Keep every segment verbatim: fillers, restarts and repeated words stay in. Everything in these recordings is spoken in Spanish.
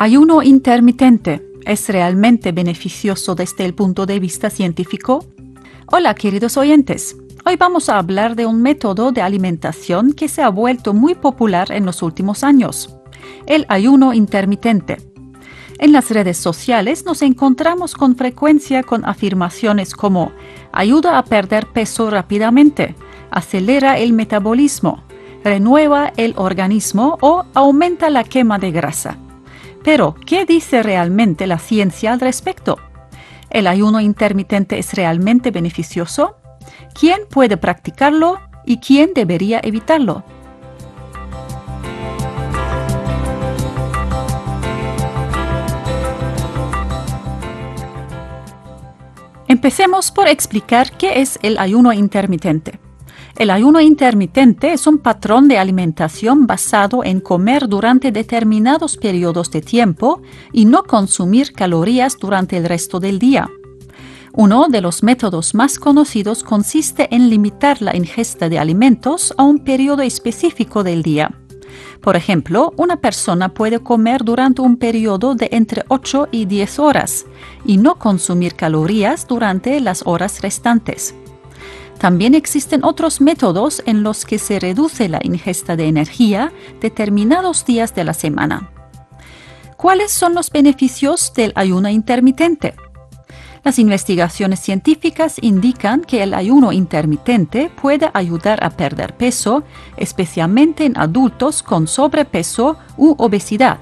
¿Ayuno intermitente es realmente beneficioso desde el punto de vista científico? Hola, queridos oyentes. Hoy vamos a hablar de un método de alimentación que se ha vuelto muy popular en los últimos años: el ayuno intermitente. En las redes sociales nos encontramos con frecuencia con afirmaciones como ayuda a perder peso rápidamente, acelera el metabolismo, renueva el organismo o aumenta la quema de grasa. Pero, ¿qué dice realmente la ciencia al respecto? ¿El ayuno intermitente es realmente beneficioso? ¿Quién puede practicarlo y quién debería evitarlo? Empecemos por explicar qué es el ayuno intermitente. El ayuno intermitente es un patrón de alimentación basado en comer durante determinados periodos de tiempo y no consumir calorías durante el resto del día. Uno de los métodos más conocidos consiste en limitar la ingesta de alimentos a un periodo específico del día. Por ejemplo, una persona puede comer durante un periodo de entre ocho y diez horas y no consumir calorías durante las horas restantes. También existen otros métodos en los que se reduce la ingesta de energía determinados días de la semana. ¿Cuáles son los beneficios del ayuno intermitente? Las investigaciones científicas indican que el ayuno intermitente puede ayudar a perder peso, especialmente en adultos con sobrepeso u obesidad.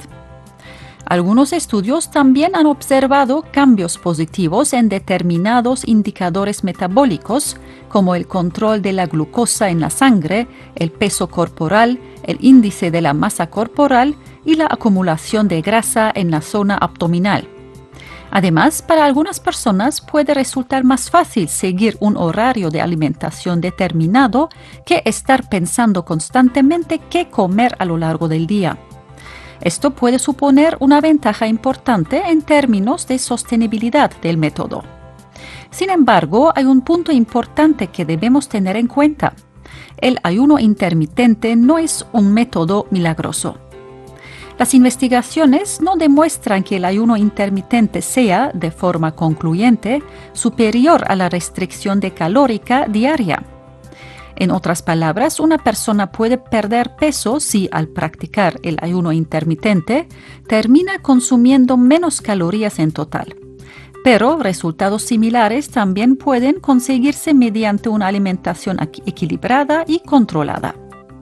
Algunos estudios también han observado cambios positivos en determinados indicadores metabólicos, como el control de la glucosa en la sangre, el peso corporal, el índice de la masa corporal y la acumulación de grasa en la zona abdominal. Además, para algunas personas puede resultar más fácil seguir un horario de alimentación determinado que estar pensando constantemente qué comer a lo largo del día. Esto puede suponer una ventaja importante en términos de sostenibilidad del método. Sin embargo, hay un punto importante que debemos tener en cuenta. El ayuno intermitente no es un método milagroso. Las investigaciones no demuestran que el ayuno intermitente sea, de forma concluyente, superior a la restricción de calórica diaria. En otras palabras, una persona puede perder peso si, al practicar el ayuno intermitente, termina consumiendo menos calorías en total. Pero resultados similares también pueden conseguirse mediante una alimentación equilibrada y controlada.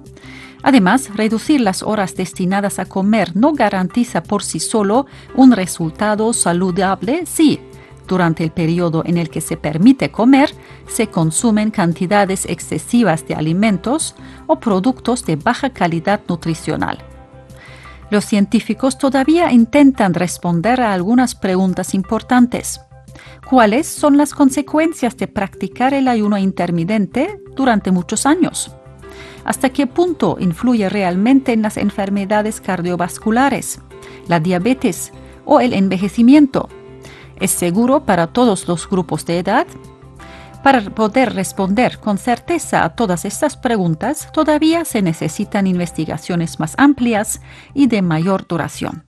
Además, reducir las horas destinadas a comer no garantiza por sí solo un resultado saludable si, durante el periodo en el que se permite comer, se consumen cantidades excesivas de alimentos o productos de baja calidad nutricional. Los científicos todavía intentan responder a algunas preguntas importantes. ¿Cuáles son las consecuencias de practicar el ayuno intermitente durante muchos años? ¿Hasta qué punto influye realmente en las enfermedades cardiovasculares, la diabetes o el envejecimiento? ¿Es seguro para todos los grupos de edad? Para poder responder con certeza a todas estas preguntas, todavía se necesitan investigaciones más amplias y de mayor duración.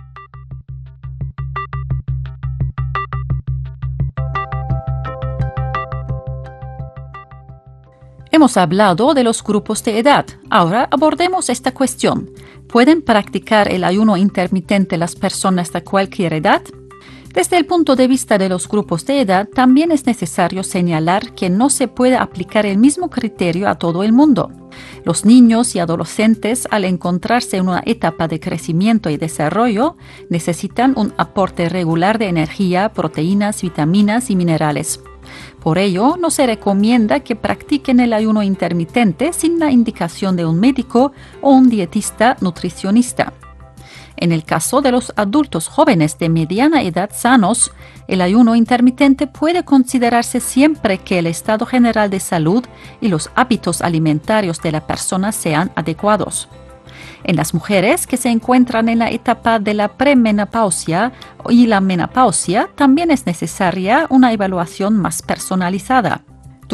Hemos hablado de los grupos de edad. Ahora abordemos esta cuestión. ¿Pueden practicar el ayuno intermitente las personas de cualquier edad? Desde el punto de vista de los grupos de edad, también es necesario señalar que no se puede aplicar el mismo criterio a todo el mundo. Los niños y adolescentes, al encontrarse en una etapa de crecimiento y desarrollo, necesitan un aporte regular de energía, proteínas, vitaminas y minerales. Por ello, no se recomienda que practiquen el ayuno intermitente sin la indicación de un médico o un dietista nutricionista. En el caso de los adultos jóvenes de mediana edad sanos, el ayuno intermitente puede considerarse siempre que el estado general de salud y los hábitos alimentarios de la persona sean adecuados. En las mujeres que se encuentran en la etapa de la premenopausia y la menopausia, también es necesaria una evaluación más personalizada.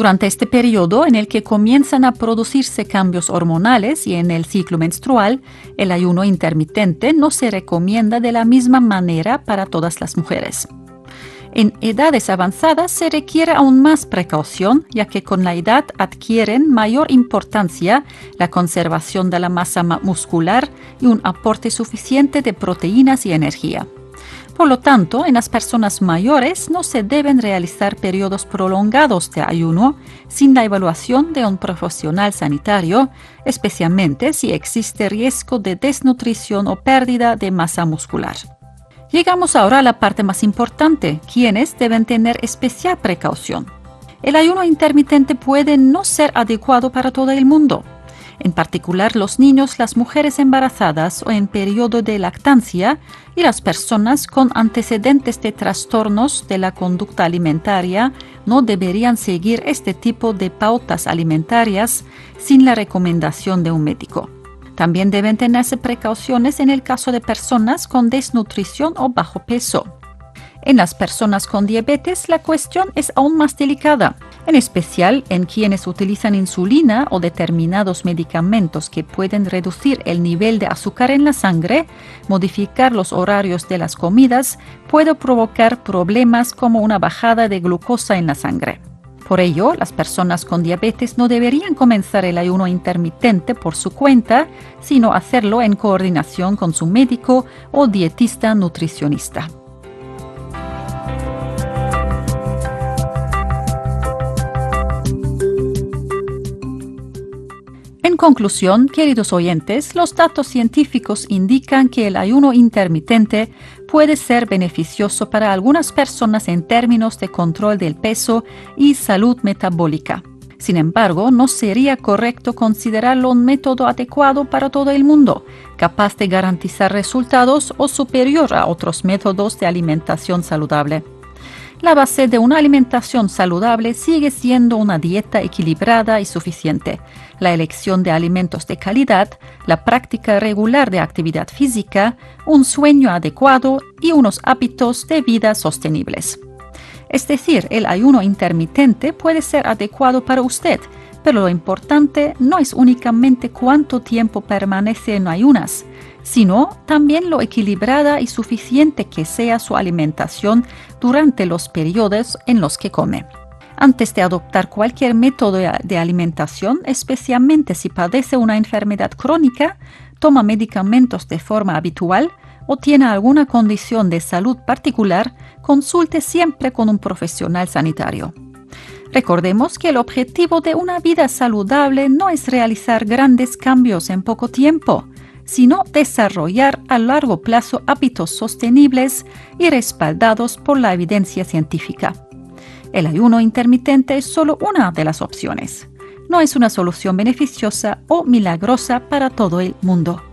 Durante este periodo en el que comienzan a producirse cambios hormonales y en el ciclo menstrual, el ayuno intermitente no se recomienda de la misma manera para todas las mujeres. En edades avanzadas se requiere aún más precaución, ya que con la edad adquieren mayor importancia la conservación de la masa muscular y un aporte suficiente de proteínas y energía. Por lo tanto, en las personas mayores no se deben realizar periodos prolongados de ayuno sin la evaluación de un profesional sanitario, especialmente si existe riesgo de desnutrición o pérdida de masa muscular. Llegamos ahora a la parte más importante, quienes deben tener especial precaución. El ayuno intermitente puede no ser adecuado para todo el mundo. En particular, los niños, las mujeres embarazadas o en periodo de lactancia y las personas con antecedentes de trastornos de la conducta alimentaria no deberían seguir este tipo de pautas alimentarias sin la recomendación de un médico. También deben tenerse precauciones en el caso de personas con desnutrición o bajo peso. En las personas con diabetes, la cuestión es aún más delicada, en especial en quienes utilizan insulina o determinados medicamentos que pueden reducir el nivel de azúcar en la sangre. Modificar los horarios de las comidas puede provocar problemas como una bajada de glucosa en la sangre. Por ello, las personas con diabetes no deberían comenzar el ayuno intermitente por su cuenta, sino hacerlo en coordinación con su médico o dietista nutricionista. En conclusión, queridos oyentes, los datos científicos indican que el ayuno intermitente puede ser beneficioso para algunas personas en términos de control del peso y salud metabólica. Sin embargo, no sería correcto considerarlo un método adecuado para todo el mundo, capaz de garantizar resultados o superior a otros métodos de alimentación saludable. La base de una alimentación saludable sigue siendo una dieta equilibrada y suficiente, la elección de alimentos de calidad, la práctica regular de actividad física, un sueño adecuado y unos hábitos de vida sostenibles. Es decir, el ayuno intermitente puede ser adecuado para usted, pero lo importante no es únicamente cuánto tiempo permanece en ayunas, sino también lo equilibrada y suficiente que sea su alimentación durante los periodos en los que come. Antes de adoptar cualquier método de alimentación, especialmente si padece una enfermedad crónica, toma medicamentos de forma habitual o tiene alguna condición de salud particular, consulte siempre con un profesional sanitario. Recordemos que el objetivo de una vida saludable no es realizar grandes cambios en poco tiempo, sino desarrollar a largo plazo hábitos sostenibles y respaldados por la evidencia científica. El ayuno intermitente es solo una de las opciones. No es una solución beneficiosa o milagrosa para todo el mundo.